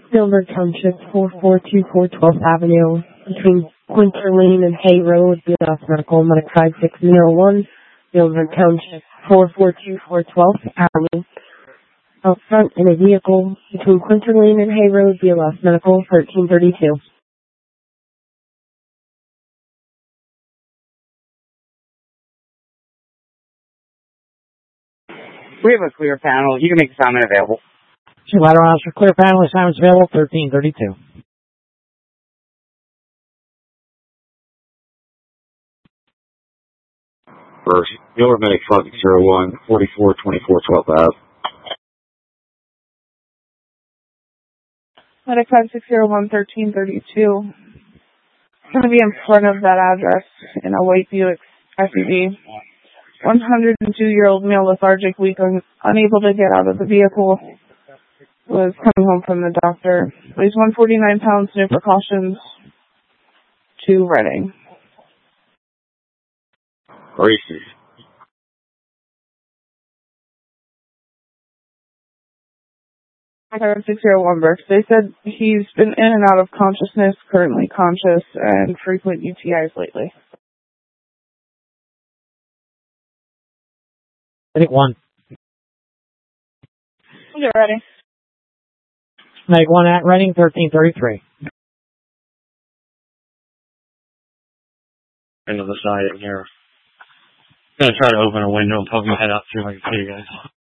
Silver Township, 4424 12th Avenue, between Quinter Lane and Hay Road, BLS Medical, Medic 5601. Silver Township, 4424 12th Avenue. Out front in a vehicle, between Quinter Lane and Hay Road, BLS Medical, 1332. We have a clear panel. You can make assignment available. Lateral House for clear panel assignments available, 1332. First, Miller Medic 501, 4424 12th Ave. Medic 5601 1332. Going to be in front of that address in a white Buick SUV. 102-year-old male, lethargic, weak, unable to get out of the vehicle. Was coming home from the doctor. Weighs 149 pounds, no precautions. To Reading. Gracie. Medic 5601 Burks. They said he's been in and out of consciousness, currently conscious, and frequent UTIs lately. Medic 1. Get ready. Medic 1 at Reading, 1333. Into the side here. I'm going to try to open a window and poke my head out, see if I can see you guys.